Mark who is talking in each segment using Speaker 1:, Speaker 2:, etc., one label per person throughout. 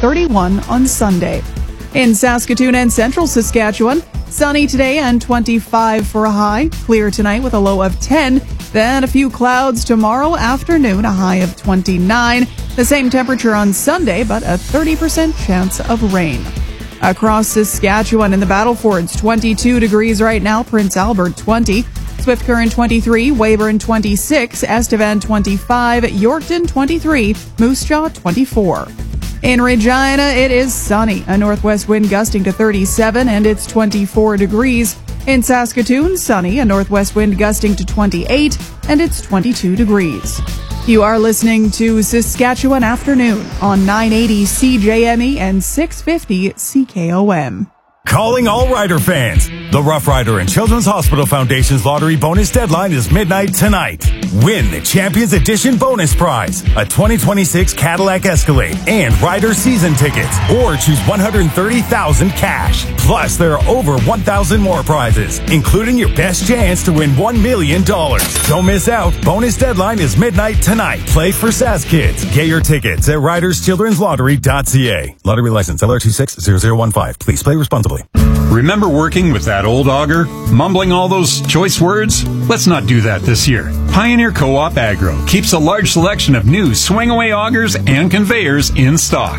Speaker 1: 31 on Sunday. In Saskatoon and central Saskatchewan, sunny today and 25 for a high. Clear tonight with a low of 10. Then a few clouds tomorrow afternoon, a high of 29. The same temperature on Sunday, but a 30% chance of rain. Across Saskatchewan in the Battlefords, 22 degrees right now. Prince Albert, 20. Swift Current, 23. Weyburn, 26. Estevan, 25. Yorkton, 23. Moose Jaw, 24. In Regina, it is sunny. A northwest wind gusting to 37, and it's 24 degrees. In Saskatoon, sunny. A northwest wind gusting to 28, and it's 22 degrees. You are listening to Saskatchewan Afternoon on 980 CJME and 650 CKOM.
Speaker 2: Calling all Rider fans. The Rough Rider and Children's Hospital Foundation's lottery bonus deadline is midnight tonight. Win the Champions Edition bonus prize, a 2026 Cadillac Escalade and Rider season tickets, or choose $130,000 cash. Plus, there are over 1,000 more prizes, including your best chance to win $1 million. Don't miss out. Bonus deadline is midnight tonight. Play for SAS Kids. Get your tickets at riderschildrenslottery.ca. Lottery license LR260015. Please play responsibly.
Speaker 3: Remember working with that old auger? Mumbling all those choice words? Let's not do that this year. Pioneer Co-op Agro keeps a large selection of new swing-away augers and conveyors in stock.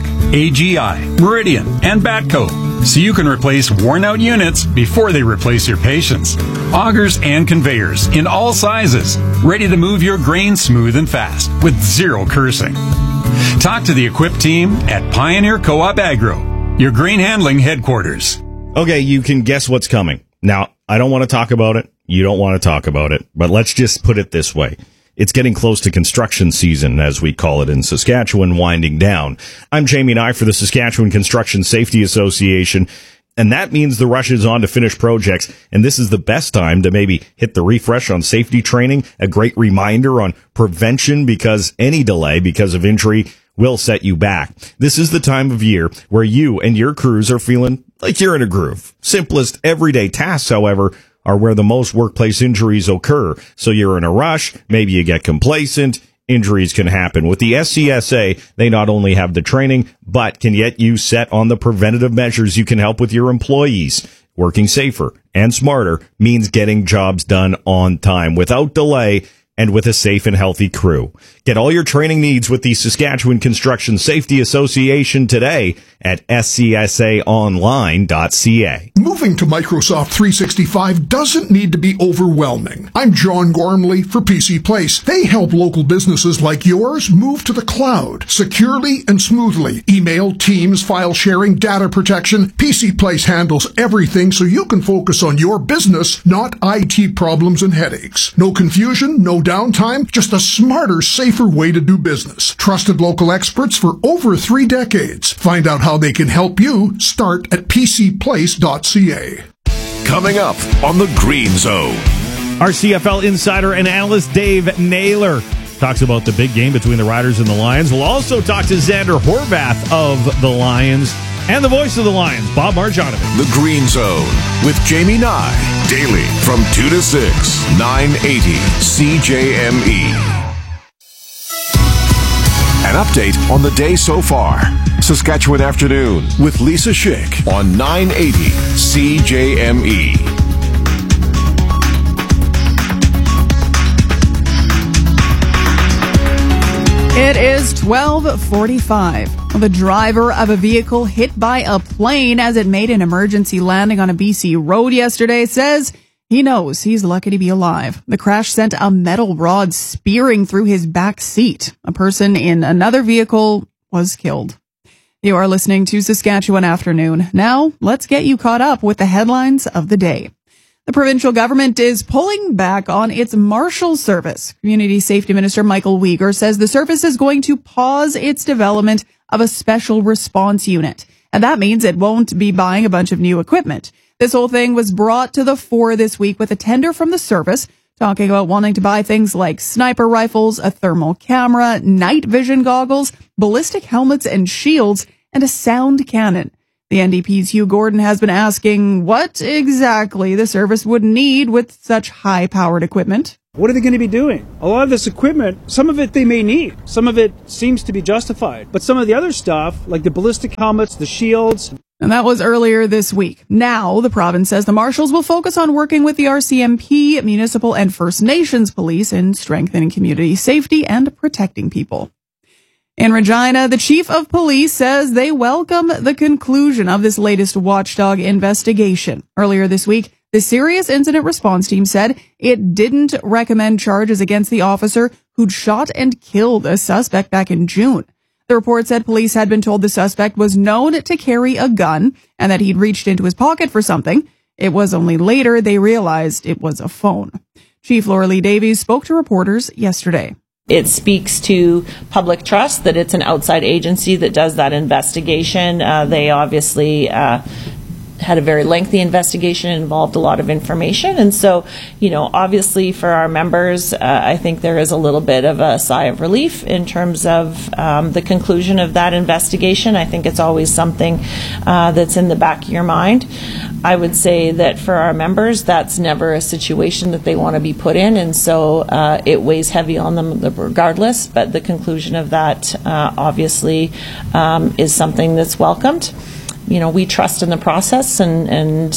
Speaker 3: AGI, Meridian, and Batco. So you can replace worn-out units before they replace your patience. Augers and conveyors in all sizes, ready to move your grain smooth and fast with zero cursing. Talk to the equipped team at Pioneer Co-op Agro, your grain handling headquarters.
Speaker 4: Okay, you can guess what's coming. Now, I don't want to talk about it. You don't want to talk about it. But let's just put it this way. It's getting close to construction season, as we call it in Saskatchewan, winding down. I'm Jamie Nye for the Saskatchewan Construction Safety Association, and that means the rush is on to finish projects, and this is the best time to maybe hit the refresh on safety training, a great reminder on prevention, because any delay because of injury will set you back. This is the time of year where you and your crews are feeling like you're in a groove. Simplest everyday tasks, however, are where the most workplace injuries occur. So you're in a rush, maybe you get complacent, injuries can happen. With the SCSA, they not only have the training, but can get you set on the preventative measures you can help with your employees. Working safer and smarter means getting jobs done on time, without delay, and with a safe and healthy crew. Get all your training needs with the Saskatchewan Construction Safety Association today at scsaonline.ca.
Speaker 5: Moving to Microsoft 365 doesn't need to be overwhelming. I'm John Gormley for PC Place. They help local businesses like yours move to the cloud securely and smoothly. Email, Teams, file sharing, data protection. PC Place handles everything so you can focus on your business, not IT problems and headaches. No confusion, no downtime, just a smarter, safer way to do business. Trusted local experts for over 3 decades. Find out how they can help you. Start at pcplace.ca.
Speaker 6: Coming up on the Green Zone.
Speaker 4: Our CFL insider and analyst Dave Naylor talks about the big game between the Riders and the Lions. We'll also talk to Xander Horvath of the Lions and the voice of the Lions, Bob Marjanovic.
Speaker 6: The Green Zone with Jamie Nye. Daily from 2 to 6, 980 CJME. An update on the day so far. Saskatchewan Afternoon with Lisa Schick on 980 CJME.
Speaker 1: It is 12:45. The driver of a vehicle hit by a plane as it made an emergency landing on a BC road yesterday says he knows he's lucky to be alive. The crash sent a metal rod spearing through his back seat. A person in another vehicle was killed. You are listening to Saskatchewan Afternoon. Now, let's get you caught up with the headlines of the day. The provincial government is pulling back on its Marshal Service. Community Safety Minister Michael Uyghur says the service is going to pause its development of a special response unit. And that means it won't be buying a bunch of new equipment. This whole thing was brought to the fore this week with a tender from the service talking about wanting to buy things like sniper rifles, a thermal camera, night vision goggles, ballistic helmets and shields, and a sound cannon. The NDP's Hugh Gordon has been asking what exactly the service would need with such high-powered equipment.
Speaker 7: What are they going to be doing? A lot of this equipment, some of it they may need. Some of it seems to be justified. But some of the other stuff, like the ballistic helmets, the shields.
Speaker 1: And that was earlier this week. Now, the province says the marshals will focus on working with the RCMP, municipal and First Nations police in strengthening community safety and protecting people. In Regina, the chief of police says they welcome the conclusion of this latest watchdog investigation. Earlier this week, the Serious Incident Response Team said it didn't recommend charges against the officer who'd shot and killed a suspect back in June. The report said police had been told the suspect was known to carry a gun and that he'd reached into his pocket for something. It was only later they realized it was a phone. Chief Laura Lee Davies spoke to reporters yesterday.
Speaker 8: It speaks to public trust that it's an outside agency that does that investigation. They obviously had a very lengthy investigation, involved a lot of information. And so, obviously for our members, I think there is a little bit of a sigh of relief in terms of the conclusion of that investigation. I think it's always something that's in the back of your mind. I would say that for our members, that's never a situation that they want to be put in. And so it weighs heavy on them regardless. But the conclusion of that obviously is something that's welcomed. We trust in the process, and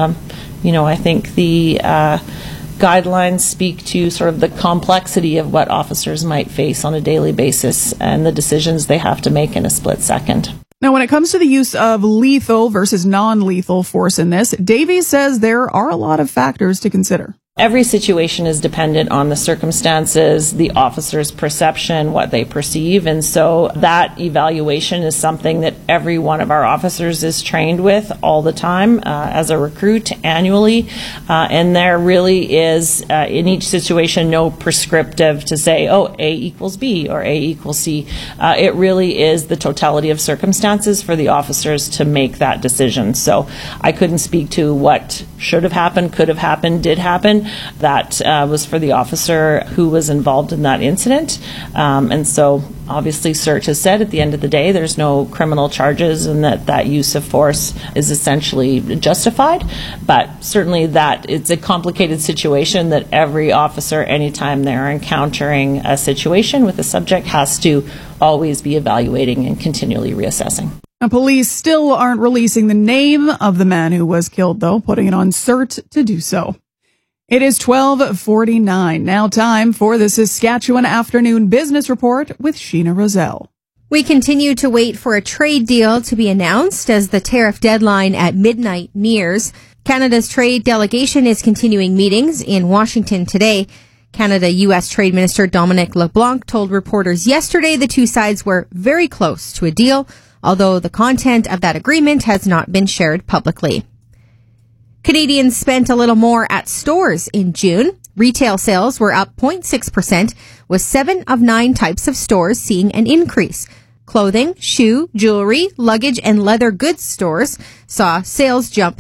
Speaker 8: I think the guidelines speak to sort of the complexity of what officers might face on a daily basis and the decisions they have to make in a split second.
Speaker 1: Now, when it comes to the use of lethal versus non-lethal force in this, Davies says there are a lot of factors to consider.
Speaker 8: Every situation is dependent on the circumstances, the officer's perception, what they perceive, and so that evaluation is something that every one of our officers is trained with all the time as a recruit annually, and there really is, in each situation, no prescriptive to say, A equals B or A equals C. It really is the totality of circumstances for the officers to make that decision. So I couldn't speak to what should have happened, could have happened, did happen. That was for the officer who was involved in that incident. And so obviously CERT has said at the end of the day there's no criminal charges and that use of force is essentially justified. But certainly that it's a complicated situation that every officer, anytime they're encountering a situation with a subject, has to always be evaluating and continually reassessing.
Speaker 1: Now, police still aren't releasing the name of the man who was killed, though, putting it on CERT to do so. It is 12:49. Now time for the Saskatchewan Afternoon Business Report with Sheena Roselle.
Speaker 9: We continue to wait for a trade deal to be announced as the tariff deadline at midnight nears. Canada's trade delegation is continuing meetings in Washington today. Canada-U.S. Trade Minister Dominic LeBlanc told reporters yesterday the two sides were very close to a deal, although the content of that agreement has not been shared publicly. Canadians spent a little more at stores in June. Retail sales were up 0.6%, with 7 of 9 types of stores seeing an increase. Clothing, shoe, jewelry, luggage, and leather goods stores saw sales jump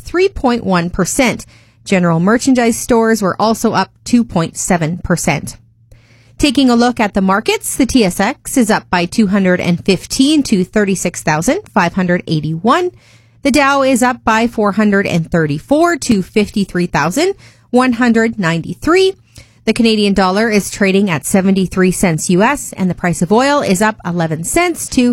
Speaker 9: 3.1%. General merchandise stores were also up 2.7%. Taking a look at the markets, the TSX is up by 215 to 36,581. The Dow is up by 434 to 53,193. The Canadian dollar is trading at 73 cents US, and the price of oil is up 11 cents to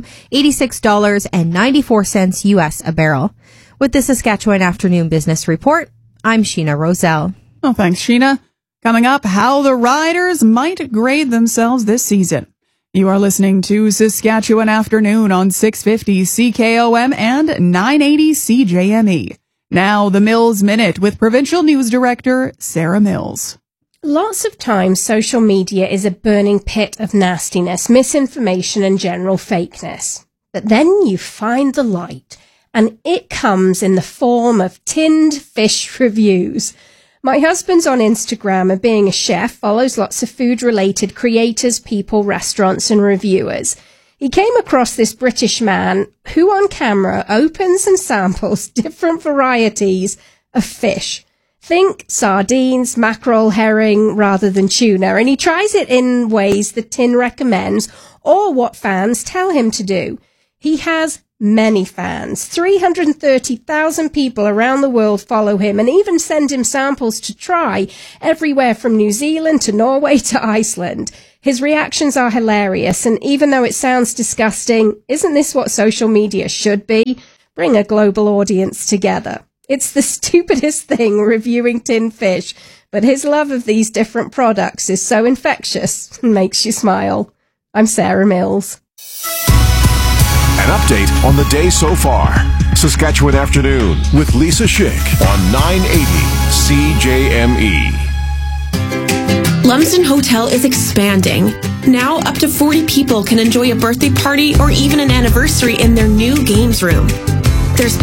Speaker 9: $86.94 US a barrel. With the Saskatchewan Afternoon Business Report, I'm Sheena Roselle.
Speaker 1: Oh, thanks, Sheena. Coming up, how the Riders might grade themselves this season. You are listening to Saskatchewan Afternoon on 650 CKOM and 980 CJME. Now, the Mills Minute with Provincial News Director Sarah Mills.
Speaker 10: Lots of times social media is a burning pit of nastiness, misinformation and general fakeness. But then you find the light, and it comes in the form of tinned fish reviews. My husband's on Instagram and being a chef follows lots of food-related creators, people, restaurants and reviewers. He came across this British man who on camera opens and samples different varieties of fish. Think sardines, mackerel, herring rather than tuna, and he tries it in ways the tin recommends or what fans tell him to do. He has many fans. 330,000 people around the world follow him and even send him samples to try, everywhere from New Zealand to Norway to Iceland. His reactions are hilarious, and even though it sounds disgusting, isn't this what social media should be? Bring a global audience together. It's the stupidest thing, reviewing tin fish, but his love of these different products is so infectious and makes you smile. I'm Sarah Mills.
Speaker 6: An update on the day so far. Saskatchewan Afternoon with Lisa Schick on 980 CJME.
Speaker 11: Lumsden Hotel is expanding. Now up to 40 people can enjoy a birthday party or even an anniversary in their new games room.